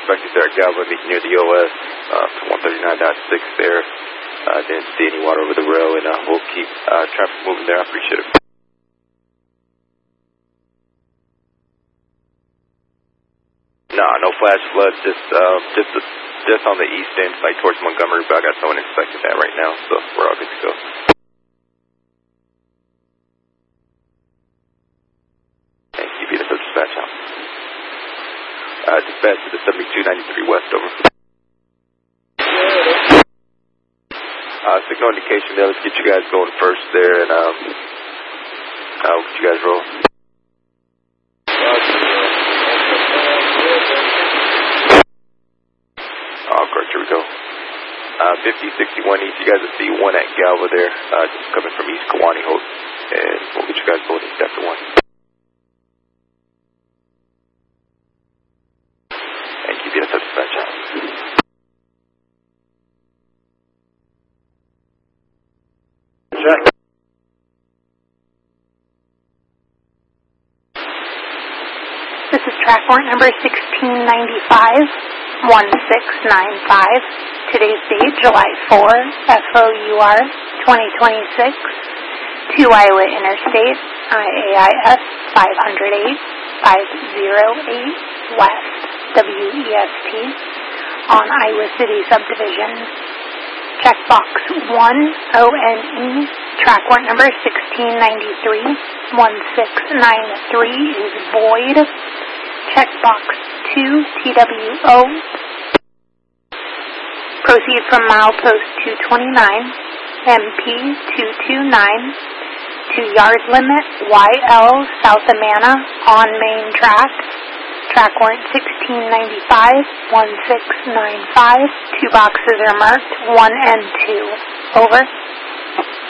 suspected there at Galva, meeting near the OS, to 139.6 there. Didn't see any water over the rail, and we'll keep traffic moving there. I appreciate it. No flash floods, just on the east end, like towards Montgomery, but I got someone inspecting that right now, so we're all good to go. Thank you, BSO dispatch out. Dispatch to the 7293 West, over. Signal indication there. Let's get you guys going first there, and we'll get you guys roll. Correct, here we go. 5061 East, you guys will see one at Galva there, just coming from East Kewanee Hope, and we'll get you guys going east after one. Thank you, BSO dispatch out. Check. This is track warrant number 1695-1695. Today's date, July 4, FOUR 2026. 2 Iowa Interstate, IAIS 508-508 West, WEST, on Iowa City Subdivision. Checkbox 1, ONE, track warrant number 1693-1693 is void. Checkbox 2, TWO. Proceed from milepost 229, MP 229, to yard limit YL South Amana on main track. Track warrant 1695-1695. 2 boxes are marked 1 and 2. Over.